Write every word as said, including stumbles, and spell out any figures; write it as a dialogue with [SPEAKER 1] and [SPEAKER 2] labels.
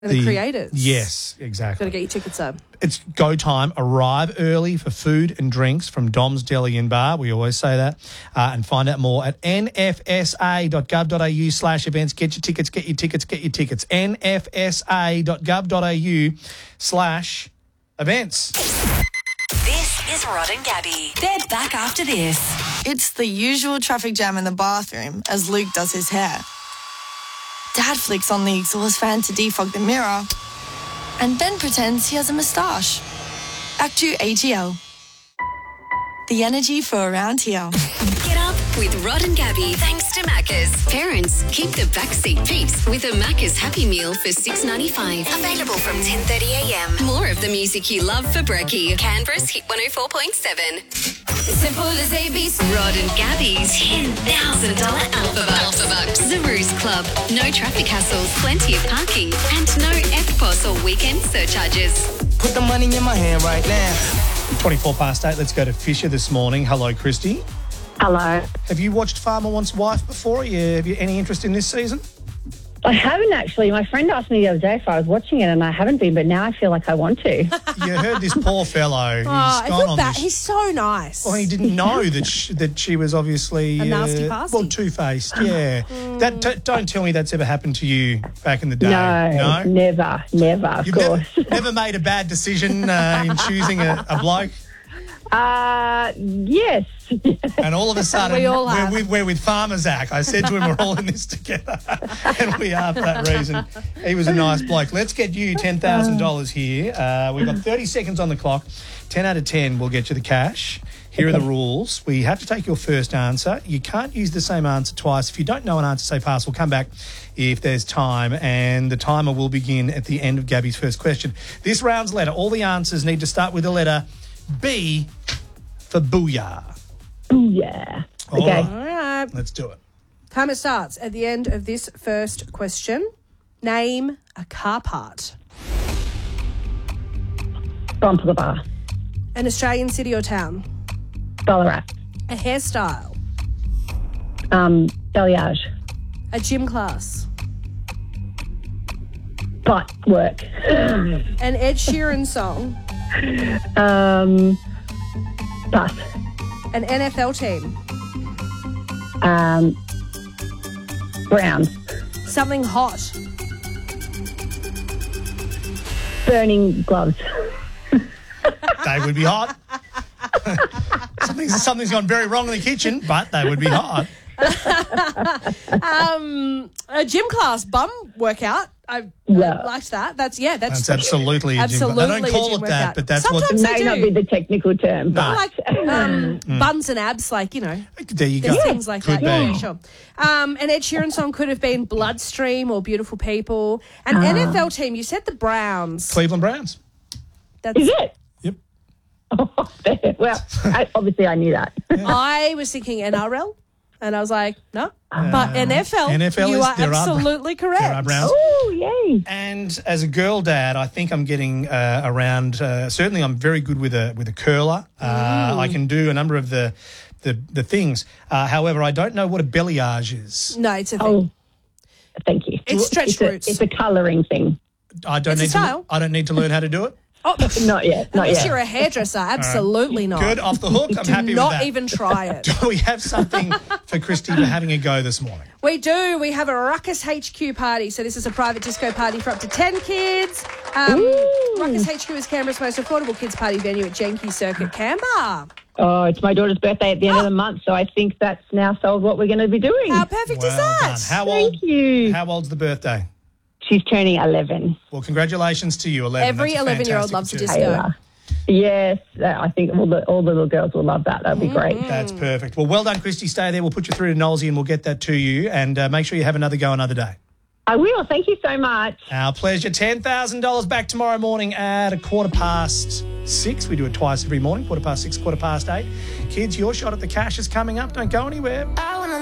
[SPEAKER 1] The, the creators.
[SPEAKER 2] Yes, exactly.
[SPEAKER 1] Got to get your tickets up.
[SPEAKER 2] It's go time. Arrive early for food and drinks from Dom's Deli and Bar. We always say that. Uh, and find out more at nfsa.gov.au slash events. Get your tickets, get your tickets, get your tickets. nfsa.gov.au slash events.
[SPEAKER 3] This is Rod and Gabby. They're back after this.
[SPEAKER 4] It's the usual traffic jam in the bathroom as Luke does his hair. Dad flicks on the exhaust fan to defog the mirror, and Ben pretends he has a moustache. Back to A T L. The energy for around here.
[SPEAKER 3] Get up with Rod and Gabby thanks to Macca's. Parents, keep the backseat peace with a Macca's Happy Meal for six ninety-five. Available from ten thirty a m. More of the music you love for brekkie. Canberra's Hit one oh four point seven. Simple as A B C. Rod and Gabby's ten thousand dollars Alpha Bucks. Alpha Bucks. The Ruse Club. No traffic hassles, plenty of parking, and no F P O S or weekend surcharges.
[SPEAKER 5] Put the money in my hand right now.
[SPEAKER 2] twenty-four past eight. Let's go to Fisher this morning. Hello, Christy.
[SPEAKER 6] Hello.
[SPEAKER 2] Have you watched Farmer Wants Wife before? Are you, have you any interest in this season?
[SPEAKER 6] I haven't actually. My friend asked me the other day if I was watching it, and I haven't been, but now I feel like I want to.
[SPEAKER 2] You heard this poor fellow. He's
[SPEAKER 1] Oh, I
[SPEAKER 2] gone
[SPEAKER 1] feel
[SPEAKER 2] on
[SPEAKER 1] bad.
[SPEAKER 2] this.
[SPEAKER 1] He's so nice.
[SPEAKER 2] Well, he didn't know that she, that she was obviously
[SPEAKER 1] A nasty
[SPEAKER 2] uh,
[SPEAKER 1] pasty.
[SPEAKER 2] well, two-faced. Yeah. That t- don't tell me that's ever happened to you back in the day.
[SPEAKER 6] No,
[SPEAKER 2] No,
[SPEAKER 6] never, never, of
[SPEAKER 2] You've
[SPEAKER 6] course.
[SPEAKER 2] never, never made a bad decision uh, in choosing a, a bloke,
[SPEAKER 6] Uh, yes.
[SPEAKER 2] and all of a sudden
[SPEAKER 1] We all
[SPEAKER 2] we're,
[SPEAKER 1] have.
[SPEAKER 2] with, we're with Farmer Zach. I said to him, we're all in this together, and we are for that reason. He was a nice bloke. Let's get you ten thousand dollars here. Uh, we've got thirty seconds on the clock. ten out of ten will get you the cash. Here are the rules. We have to take your first answer. You can't use the same answer twice. If you don't know an answer, say pass. We'll come back if there's time, and the timer will begin at the end of Gabby's first question. This round's letter, all the answers need to start with the letter B for booyah.
[SPEAKER 6] Yeah.
[SPEAKER 2] All
[SPEAKER 6] Okay.
[SPEAKER 2] right,
[SPEAKER 1] All right.
[SPEAKER 2] let's do it.
[SPEAKER 1] Timer starts at the end of this first question. Name a car part.
[SPEAKER 6] Bumper the bar.
[SPEAKER 1] An Australian city or town.
[SPEAKER 6] Ballarat.
[SPEAKER 1] A hairstyle.
[SPEAKER 6] Um, balayage.
[SPEAKER 1] A gym class.
[SPEAKER 6] Butt work.
[SPEAKER 1] An Ed Sheeran song.
[SPEAKER 6] Um, bus.
[SPEAKER 1] An N F L team.
[SPEAKER 6] Um, Browns.
[SPEAKER 1] Something hot.
[SPEAKER 6] Burning gloves.
[SPEAKER 2] They would be hot. something's, something's gone very wrong in the kitchen, but they would be hot.
[SPEAKER 1] Um, a gym class bum workout. I,
[SPEAKER 6] Yeah.
[SPEAKER 1] I liked that. That's yeah. That's,
[SPEAKER 2] That's absolutely a gym.
[SPEAKER 1] absolutely
[SPEAKER 2] They
[SPEAKER 1] a
[SPEAKER 2] don't call
[SPEAKER 1] gym
[SPEAKER 2] it that,
[SPEAKER 1] workout.
[SPEAKER 2] but that's
[SPEAKER 1] Sometimes
[SPEAKER 2] what.
[SPEAKER 6] It
[SPEAKER 1] they
[SPEAKER 6] may
[SPEAKER 1] do.
[SPEAKER 6] not be the technical term, but
[SPEAKER 1] like um, buns and abs, like you know,
[SPEAKER 2] There you go.
[SPEAKER 1] there's things like
[SPEAKER 2] Could
[SPEAKER 1] that. Yeah,
[SPEAKER 2] be.
[SPEAKER 1] sure. Um, an Ed Sheeran song could have been Bloodstream or Beautiful People. An
[SPEAKER 6] Ah.
[SPEAKER 1] N F L team. You said the Browns.
[SPEAKER 2] Cleveland Browns.
[SPEAKER 1] That's,
[SPEAKER 6] is it?
[SPEAKER 2] Yep.
[SPEAKER 6] Well, I, obviously I knew that.
[SPEAKER 1] I was thinking N R L, and I was like, no. But N F L,
[SPEAKER 2] N F L
[SPEAKER 1] you
[SPEAKER 2] is-
[SPEAKER 1] are
[SPEAKER 2] there are-
[SPEAKER 1] absolutely correct.
[SPEAKER 2] There are Browns.
[SPEAKER 6] Oh, yay.
[SPEAKER 2] And as a girl dad, I think I'm getting uh, around. Uh, certainly, I'm very good with a with a curler. Uh, I can do a number of the the, the things. Uh, however, I don't know what a balayage is.
[SPEAKER 1] No, it's a thing.
[SPEAKER 6] Oh, thank you.
[SPEAKER 1] It's stretched
[SPEAKER 6] it's
[SPEAKER 1] roots.
[SPEAKER 6] A, it's a colouring thing.
[SPEAKER 2] I don't
[SPEAKER 1] It's a
[SPEAKER 2] need
[SPEAKER 1] style.
[SPEAKER 2] to. I don't need to learn how to do it.
[SPEAKER 1] Oh,
[SPEAKER 6] Not yet. Not
[SPEAKER 1] unless
[SPEAKER 6] yet.
[SPEAKER 1] you're a hairdresser, absolutely not.
[SPEAKER 2] Good, off the hook. I'm
[SPEAKER 1] Do
[SPEAKER 2] happy
[SPEAKER 1] not
[SPEAKER 2] with that.
[SPEAKER 1] even try it.
[SPEAKER 2] Do we have something for Christy for having a go this morning?
[SPEAKER 1] We do. We have a Ruckus H Q party. So this is a private disco party for up to ten kids. Um, Ruckus H Q is Canberra's most affordable kids party venue at Genki Circuit, Canberra.
[SPEAKER 6] Oh, it's my daughter's birthday at the end of the month, so I think that's now sold what we're going to be doing.
[SPEAKER 1] How perfect is
[SPEAKER 2] Well
[SPEAKER 1] that?
[SPEAKER 2] done. How old?
[SPEAKER 6] Thank you.
[SPEAKER 2] How old's the birthday?
[SPEAKER 6] She's turning eleven.
[SPEAKER 2] Well, congratulations to you, eleven.
[SPEAKER 1] Every
[SPEAKER 2] That's a
[SPEAKER 1] eleven-year-old
[SPEAKER 2] fantastic
[SPEAKER 1] loves a
[SPEAKER 2] achievement.
[SPEAKER 1] disco.
[SPEAKER 6] Ayla. Yes, uh, I think all the, all the little girls will love that. That'll be great.
[SPEAKER 2] That's perfect. Well, well done, Christy. Stay there. We'll put you through to Knowlesy and we'll get that to you. And uh, make sure you have another go another day.
[SPEAKER 6] I will. Thank you so much.
[SPEAKER 2] Our pleasure. ten thousand dollars back tomorrow morning at a quarter past six. We do it twice every morning, quarter past six, quarter past eight. Kids, your shot at the cash is coming up. Don't go anywhere.